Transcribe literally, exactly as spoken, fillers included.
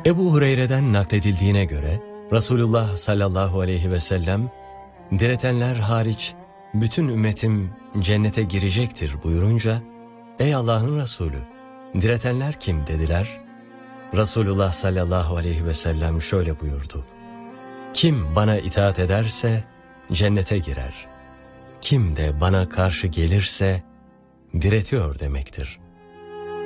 Ebu Hureyre'den nakledildiğine göre Resulullah sallallahu aleyhi ve sellem diretenler hariç bütün ümmetim cennete girecektir buyurunca, ey Allah'ın Resulü, diretenler kim dediler? Resulullah sallallahu aleyhi ve sellem şöyle buyurdu: kim bana itaat ederse cennete girer. Kim de bana karşı gelirse diretiyor demektir.